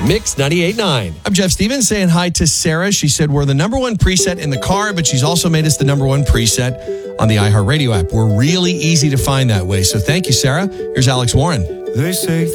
Mix 98.9. I'm Jeff Stevens saying hi to Sarah. She said we're the number one preset in the car, but she's also made us the number one preset on the iHeartRadio app. We're really easy to find that way. So thank you, Sarah. Here's Alex Warren. They say